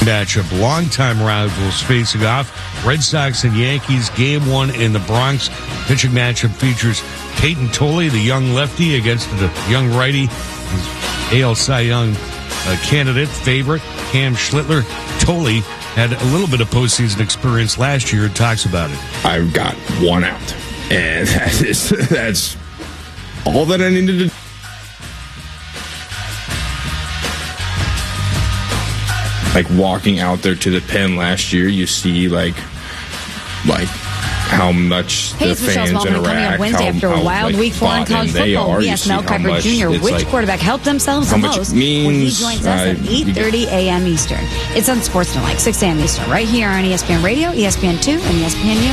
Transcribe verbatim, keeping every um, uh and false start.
matchup. Longtime rivals facing off. Red Sox and Yankees, game one in the Bronx. Pitching matchup features Peyton Tolley, the young lefty, against the young righty, A L Cy Young uh, candidate, favorite, Cam Schlittler. Tolley had a little bit of postseason experience last year and talks about it. I've got one out, and that is, that's all that I needed to do. Like walking out there to the pen last year, you see like, like how much hey, the fans interact. Coming up Wednesday how, after a how, wild like, week four in college football. B S Mel Kiper Junior Which like, quarterback helped themselves the most when he joins us uh, at eight thirty a.m. Eastern? It's on Sportsman like six a.m. Eastern, right here on E S P N Radio, E S P N two, and E S P N U.